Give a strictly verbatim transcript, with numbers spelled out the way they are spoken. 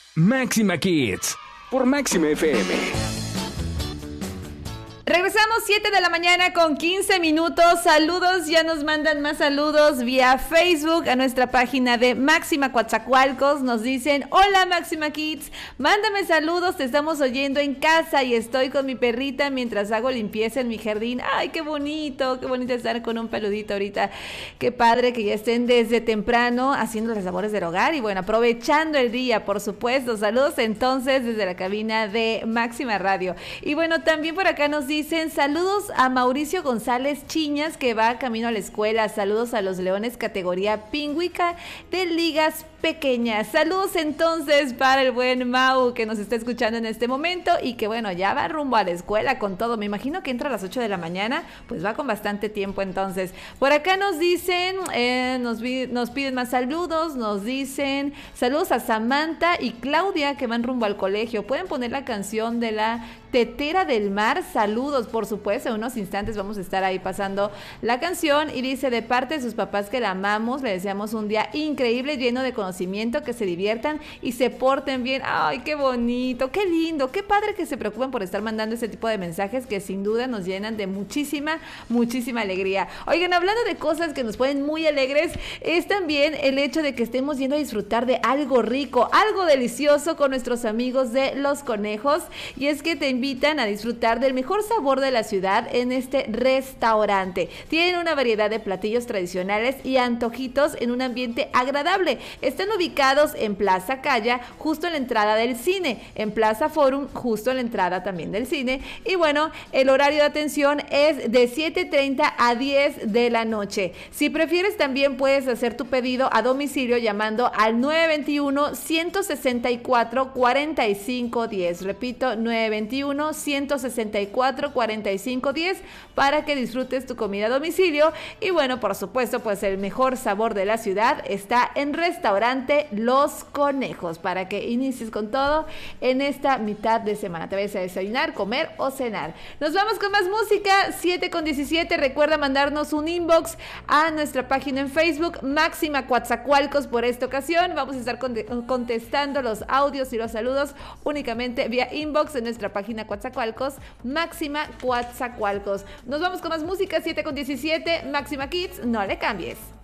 Máxima Kids por Máxima F M. Regresamos siete de la mañana con quince minutos. Saludos, ya nos mandan más saludos vía Facebook a nuestra página de Máxima Coatzacoalcos. Nos dicen: hola Máxima Kids, mándame saludos, te estamos oyendo en casa y estoy con mi perrita mientras hago limpieza en mi jardín. Ay, qué bonito, qué bonito estar con un peludito ahorita. Qué padre que ya estén desde temprano haciendo las labores del hogar y bueno, aprovechando el día, por supuesto. Saludos entonces desde la cabina de Máxima Radio. Y bueno, también por acá nos dicen: Dicen saludos a Mauricio González Chiñas, que va camino a la escuela. Saludos a los Leones categoría pingüica de ligas pequeñas. Saludos entonces para el buen Mau, que nos está escuchando en este momento y que bueno, ya va rumbo a la escuela con todo. Me imagino que entra a las ocho de la mañana, pues va con bastante tiempo entonces. Por acá nos dicen, eh, nos, vi, nos piden más saludos, nos dicen saludos a Samantha y Claudia, que van rumbo al colegio. Pueden poner la canción de la Tetera del Mar. Saludos, por supuesto, en unos instantes vamos a estar ahí pasando la canción. Y dice: de parte de sus papás que la amamos, le deseamos un día increíble, lleno de conocimiento, que se diviertan y se porten bien. Ay, qué bonito, qué lindo, qué padre que se preocupen por estar mandando este tipo de mensajes que sin duda nos llenan de muchísima, muchísima alegría. Oigan, hablando de cosas que nos ponen muy alegres, es también el hecho de que estemos yendo a disfrutar de algo rico, algo delicioso con nuestros amigos de Los Conejos. Y es que te invitan a disfrutar del mejor sabor de la ciudad en este restaurante. Tienen una variedad de platillos tradicionales y antojitos en un ambiente agradable. Están ubicados en Plaza Calla, justo en la entrada del cine, en Plaza Forum, justo en la entrada también del cine. Y bueno, el horario de atención es de siete treinta a diez de la noche. Si prefieres, también puedes hacer tu pedido a domicilio llamando al nueve dos uno, uno seis cuatro, cuatro cinco uno cero. Repito, nueve dos uno, uno seis cuatro, cuatro cinco uno cero para que disfrutes tu comida a domicilio. Y bueno, por supuesto, pues el mejor sabor de la ciudad está en Restaurante Los Conejos, para que inicies con todo en esta mitad de semana. Te vayas a desayunar, comer o cenar. Nos vamos con más música, siete con diecisiete. Recuerda mandarnos un inbox a nuestra página en Facebook, Máxima Coatzacoalcos. Por esta ocasión vamos a estar contestando los audios y los saludos únicamente vía inbox en nuestra página Coatzacoalcos, Máxima Coatzacoalcos. Nos vamos con más música, siete con diecisiete. Máxima Kids, no le cambies.